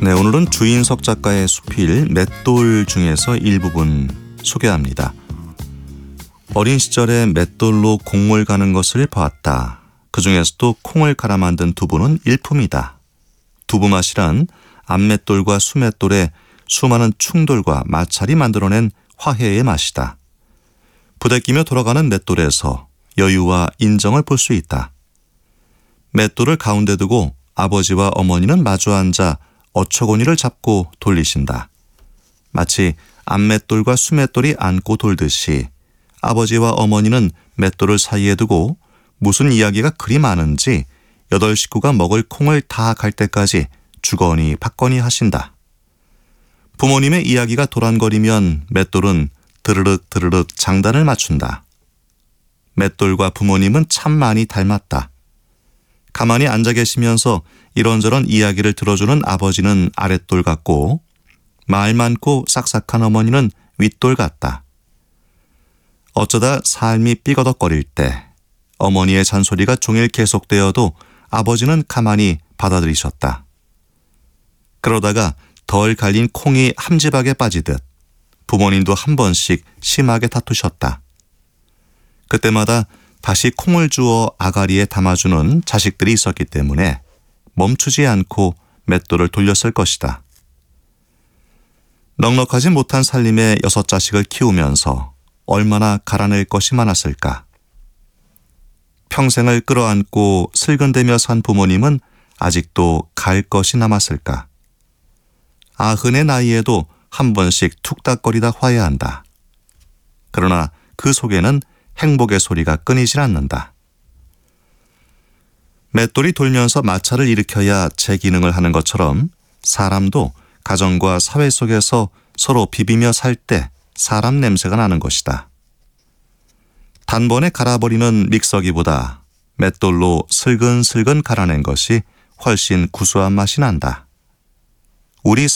네, 오늘은 주인석 작가의 수필 맷돌 중에서 일부분 소개합니다. 어린 시절에 맷돌로 곡물 가는 것을 보았다. 그 중에서도 콩을 갈아 만든 두부는 일품이다. 두부 맛이란 암맷돌과 수맷돌의 수많은 충돌과 마찰이 만들어낸 화해의 맛이다. 부대끼며 돌아가는 맷돌에서 여유와 인정을 볼 수 있다. 맷돌을 가운데 두고 아버지와 어머니는 마주 앉아 어처구니를 잡고 돌리신다. 마치 암맷돌과 수맷돌이 안고 돌듯이 아버지와 어머니는 맷돌을 사이에 두고 무슨 이야기가 그리 많은지 8식구가 먹을 콩을 다 갈 때까지 주거니 받거니 하신다. 부모님의 이야기가 도란거리면 맷돌은 드르륵 드르륵 장단을 맞춘다. 맷돌과 부모님은 참 많이 닮았다. 가만히 앉아 계시면서 이런저런 이야기를 들어주는 아버지는 아랫돌 같고 말 많고 싹싹한 어머니는 윗돌 같다. 어쩌다 삶이 삐거덕거릴 때 어머니의 잔소리가 종일 계속되어도 아버지는 가만히 받아들이셨다. 그러다가 덜 갈린 콩이 함지박에 빠지듯 부모님도 한 번씩 심하게 다투셨다. 그때마다 다시 콩을 주워 아가리에 담아주는 자식들이 있었기 때문에 멈추지 않고 맷돌을 돌렸을 것이다. 넉넉하지 못한 살림에 6자식을 키우면서 얼마나 갈아낼 것이 많았을까. 평생을 끌어안고 슬근대며 산 부모님은 아직도 갈 것이 남았을까. 아흔의 나이에도 한 번씩 툭닥거리다 화해한다. 그러나 그 속에는 행복의 소리가 끊이질 않는다. 맷돌이 돌면서 마찰을 일으켜야 제 기능을 하는 것처럼 사람도 가정과 사회 속에서 서로 비비며 살 때 사람 냄새가 나는 것이다. 단번에 갈아버리는 믹서기보다 맷돌로 슬근슬근 갈아낸 것이 훨씬 구수한 맛이 난다. 우리